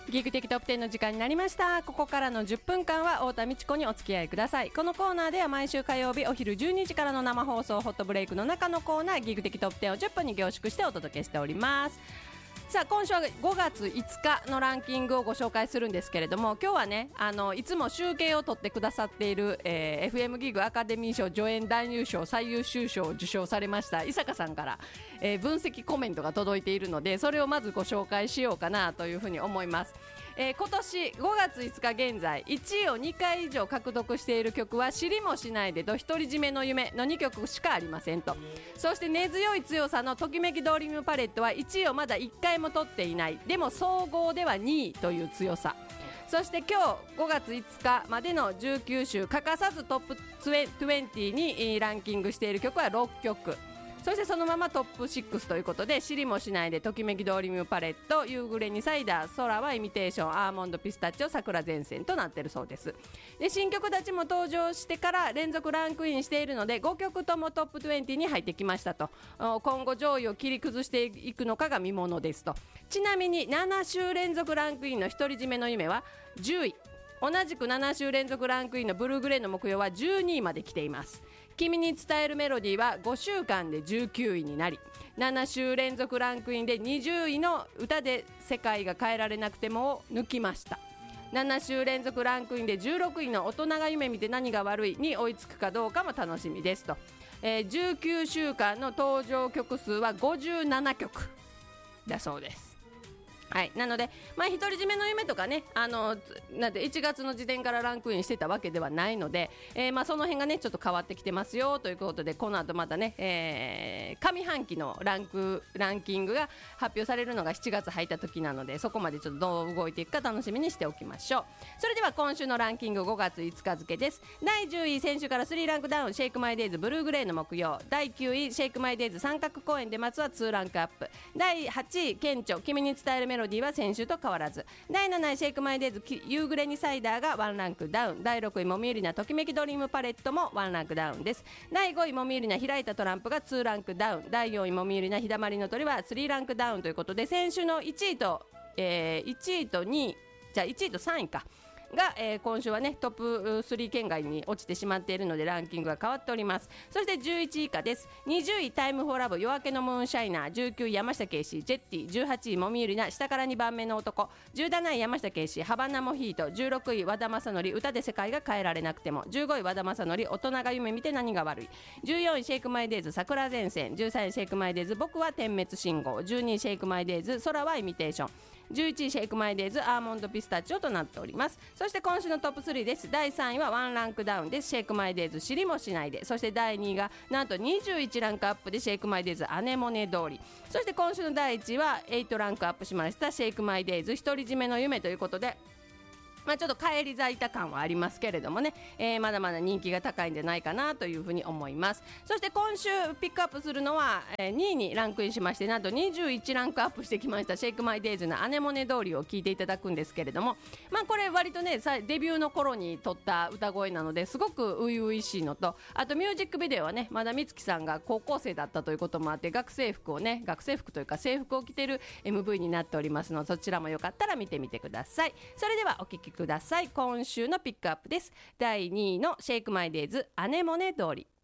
ギグ的トップ10の時間になりました。ここからの10分間は太田美智子にお付き合いください。このコーナーでは毎週火曜日お昼12時からの生放送ホットブレイクの中のコーナー、ギグ的トップ10を10分に凝縮してお届けしております。さあ今週は5月5日のランキングをご紹介するんですけれども、今日はねいつも集計を取ってくださっている、FM ギグアカデミー賞助演男優賞最優秀賞を受賞されました伊坂さんから、分析コメントが届いているので、それをまずご紹介しようかなというふうに思います。今年5月5日現在1位を2回以上獲得している曲は知りもしないでと独り占めの夢の2曲しかありませんと。そして根強い強さのときめきドリームパレットは1位をまだ1回も取っていない。でも総合では2位という強さ。そして今日5月5日までの19週欠かさずトップ20にランキングしている曲は6曲。そしてそのままトップ6ということで、知りもしないでときめきドリームパレット、夕暮れにサイダー、空はイミテーション、アーモンドピスタチオ、桜前線となっているそうです。で新曲たちも登場してから連続ランクインしているので、5曲ともトップ20に入ってきましたと。今後上位を切り崩していくのかが見ものですと。ちなみに7週連続ランクインの独り占めの夢は10位、同じく7週連続ランクインのブルーグレーの目標は12位まで来ています。君に伝えるメロディーは5週間で19位になり、7週連続ランクインで20位の歌で世界が変えられなくてもを抜きました。7週連続ランクインで16位の大人が夢見て何が悪いに追いつくかどうかも楽しみですと。19週間の登場曲数は57曲だそうです。はい、なので、独り占めの夢とかね、なんて1月の時点からランクインしてたわけではないので、その辺がねちょっと変わってきてますよということで、この後またね、上半期のランキングが発表されるのが7月入った時なので、そこまでちょっとどう動いていくか楽しみにしておきましょう。それでは今週のランキング5月5日付です。第10位、先週から3ランクダウン、シェイクマイデイズブルーグレーの木曜。第9位、シェイクマイデイズ三角公園で待つは2ランクアップ。第8位、顕著君に伝えるメロディーは先週と変わらず。第7位、シェイクマイデイズ夕暮れにサイダーが1ランクダウン。第6位、もみゆりなときめきドリームパレットも1ランクダウンです。第5位、もみゆりな開いたトランプが2ランクダウン。第4位、もみゆりなひだまりの鳥は3ランクダウンということで、先週の1位と1位と2位じゃあ1位と3位かが、今週はねトップ3圏外に落ちてしまっているので、ランキングが変わっております。そして11位以下です。20位、タイムフォーラブ夜明けのムーンシャイナー。19位、山下圭司ジェッティ。18位、もみゆりな下から2番目の男。17位、山下圭司ハバナモヒート。16位、和田正則歌で世界が変えられなくても。15位、和田正則大人が夢見て何が悪い。14位、シェイクマイデイズ桜前線。13位、シェイクマイデイズ僕は点滅信号。12位、シェイクマイデイズ空はイミテーション。11位、シェイクマイデイズアーモンドピスタチオとなっております。そして今週のトップ3です。第3位は1ランクダウンです。シェイクマイデイズ知りもしないで。そして第2位がなんと21ランクアップでシェイクマイデイズアネモネ通り。そして今週の第1位は8ランクアップしましたシェイクマイデイズ独り占めの夢ということで、ちょっと返り咲いた感はありますけれどもね、まだまだ人気が高いんじゃないかなというふうに思います。そして今週ピックアップするのは、2位にランクインしまして、なんと21ランクアップしてきましたシェイクマイデイズのアネモネ通りを聞いていただくんですけれども、これ割とねデビューの頃に撮った歌声なのですごく初々しいのと、あとミュージックビデオはねまだ美月さんが高校生だったということもあって、学生服というか制服を着てる MV になっておりますので、そちらもよかったら見てみてください。それではお聴きください。今週のピックアップです。第2位のシェイクマイデイズアネモネ通り。